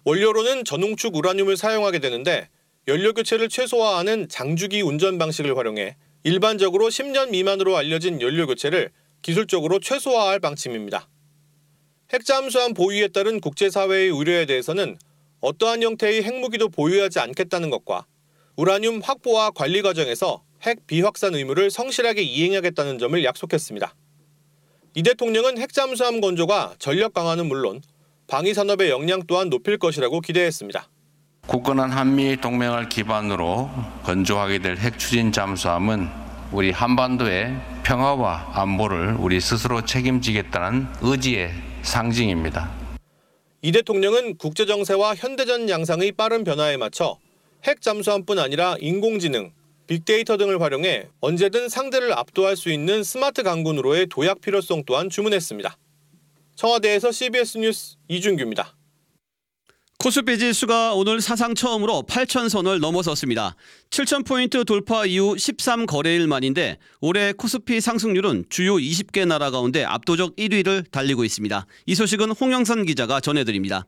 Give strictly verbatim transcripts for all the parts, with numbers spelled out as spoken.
원료로는 전농축 우라늄을 사용하게 되는데 연료 교체를 최소화하는 장주기 운전 방식을 활용해 일반적으로 십 년 미만으로 알려진 연료 교체를 기술적으로 최소화할 방침입니다. 핵잠수함 보유에 따른 국제사회의 우려에 대해서는 어떠한 형태의 핵무기도 보유하지 않겠다는 것과 우라늄 확보와 관리 과정에서 핵 비확산 의무를 성실하게 이행하겠다는 점을 약속했습니다. 이 대통령은 핵잠수함 건조가 전력 강화는 물론 방위산업의 역량 또한 높일 것이라고 기대했습니다. 굳건한 한미 동맹을 기반으로 건조하게 될 핵 추진 잠수함은 우리 한반도의 평화와 안보를 우리 스스로 책임지겠다는 의지의 상징입니다. 이 대통령은 국제정세와 현대전 양상의 빠른 변화에 맞춰 핵 잠수함뿐 아니라 인공지능, 빅데이터 등을 활용해 언제든 상대를 압도할 수 있는 스마트 강군으로의 도약 필요성 또한 주문했습니다. 청와대에서 씨비에스 뉴스 이준규입니다. 코스피 지수가 오늘 사상 처음으로 팔천 선을 넘어섰습니다. 칠천 포인트 돌파 이후 십삼 거래일 만인데 올해 코스피 상승률은 주요 이십 개 나라 가운데 압도적 일 위를 달리고 있습니다. 이 소식은 홍영선 기자가 전해드립니다.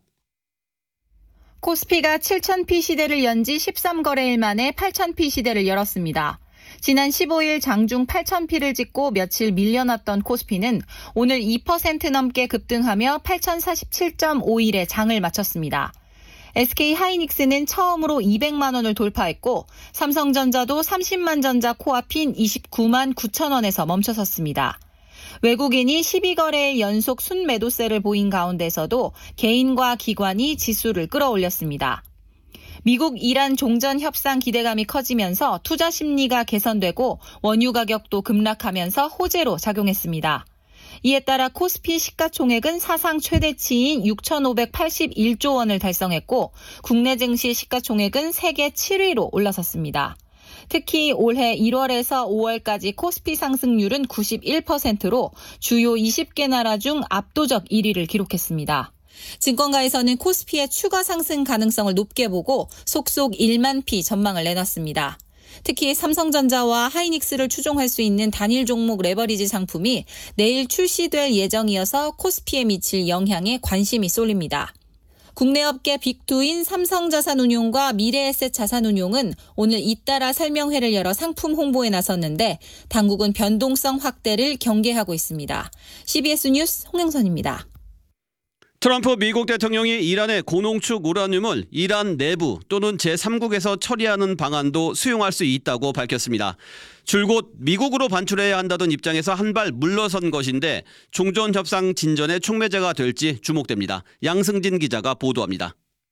코스피가 칠천 피 시대를 연 지 십삼 거래일 만에 팔천 피 시대를 열었습니다. 지난 십오 일 장중 팔천 피를 찍고 며칠 밀려났던 코스피는 오늘 이 퍼센트 넘게 급등하며 팔천 사십칠 점 오 일에 장을 마쳤습니다. 에스케이 하이닉스는 처음으로 이백만 원을 돌파했고 삼성전자도 삼십만 전자 코앞인 이십구만 구천 원에서 멈춰섰습니다. 외국인이 십이 거래일 연속 순매도세를 보인 가운데서도 개인과 기관이 지수를 끌어올렸습니다. 미국 이란 종전 협상 기대감이 커지면서 투자 심리가 개선되고 원유 가격도 급락하면서 호재로 작용했습니다. 이에 따라 코스피 시가총액은 사상 최대치인 육천오백팔십일 조 원을 달성했고 국내 증시 시가총액은 세계 칠 위로 올라섰습니다. 특히 올해 일월에서 오월까지 코스피 상승률은 구십일 퍼센트로 주요 이십 개 나라 중 압도적 일 위를 기록했습니다. 증권가에서는 코스피의 추가 상승 가능성을 높게 보고 속속 일만 피 전망을 내놨습니다. 특히 삼성전자와 하이닉스를 추종할 수 있는 단일 종목 레버리지 상품이 내일 출시될 예정이어서 코스피에 미칠 영향에 관심이 쏠립니다. 국내 업계 빅투인 삼성자산운용과 미래에셋자산운용은 오늘 잇따라 설명회를 열어 상품 홍보에 나섰는데 당국은 변동성 확대를 경계하고 있습니다. 씨비에스 뉴스 홍영선입니다. 트럼프 미국 대통령이 이란의 고농축 우라늄을 이란 내부 또는 제삼국에서 처리하는 방안도 수용할 수 있다고 밝혔습니다. 줄곧 미국으로 반출해야 한다던 입장에서 한 발 물러선 것인데 종전협상 진전의 촉매제가 될지 주목됩니다. 양승진 기자가 보도합니다.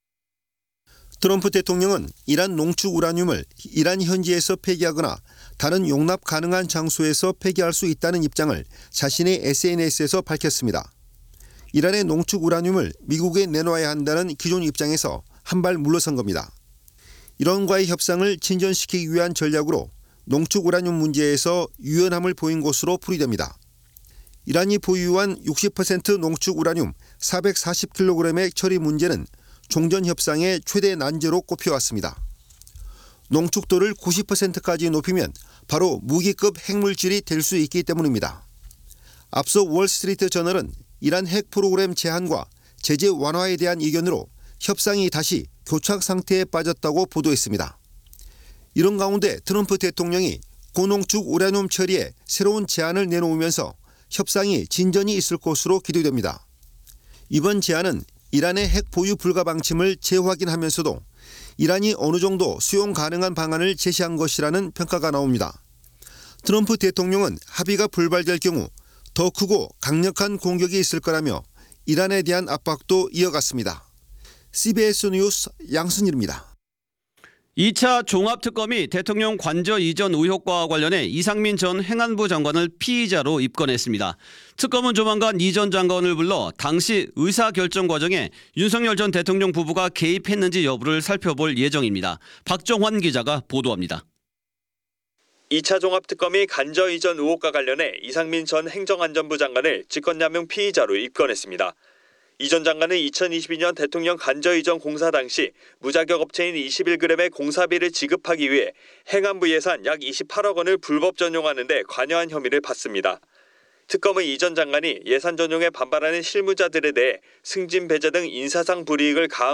트럼프 대통령은 이란 농축 우라늄을 이란 현지에서 폐기하거나 다른 용납 가능한 장소에서 폐기할 수 있다는 입장을 자신의 에스엔에스에서 밝혔습니다. 이란의 농축 우라늄을 미국에 내놓아야 한다는 기존 입장에서 한 발 물러선 겁니다. 이란과의 협상을 진전시키기 위한 전략으로 농축 우라늄 문제에서 유연함을 보인 것으로 풀이됩니다. 이란이 보유한 육십 퍼센트 농축 우라늄 사백사십 킬로그램의 처리 문제는 종전 협상의 최대 난제로 꼽혀왔습니다. 농축도를 구십 퍼센트까지 높이면 바로 무기급 핵물질이 될 수 있기 때문입니다. 앞서 월스트리트 저널은 이란 핵 프로그램 제한과 제재 완화에 대한 의견으로 협상이 다시 교착 상태에 빠졌다고 보도했습니다. 이런 가운데 트럼프 대통령이 고농축 우라늄 처리에 새로운 제안을 내놓으면서 협상이 진전이 있을 것으로 기대됩니다. 이번 제안은 이란의 핵 보유 불가 방침을 재확인하면서도 이란이 어느 정도 수용 가능한 방안을 제시한 것이라는 평가가 나옵니다. 트럼프 대통령은 합의가 불발될 경우 더 크고 강력한 공격이 있을 거라며 이란에 대한 압박도 이어갔습니다. 씨비에스 뉴스 양순일입니다. 이 차 종합특검이 대통령 관저 이전 의혹과 관련해 이상민 전 행안부 장관을 피의자로 입건했습니다. 특검은 조만간 이 전 장관을 불러 당시 의사결정 과정에 윤석열 전 대통령 부부가 개입했는지 여부를 살펴볼 예정입니다. 박정환 기자가 보도합니다. 이 차 종합특검이 관저 이전 의혹과 관련해 이상민 전 행정안전부 장관을 직권남용 피의자로 입건했습니다. 이 전 장관은 이천이십이 년 대통령 관저 이전 공사 당시 무자격 업체인 이십일 그램의 공사비를 지급하기 위해 행안부 예산 약 이십팔억 원을 불법 전용하는 데 관여한 혐의를 받습니다. 특검은 이 전 장관이 예산 전용에 반발하는 실무자들에 대해 승진 배제 등 인사상 불이익을 가한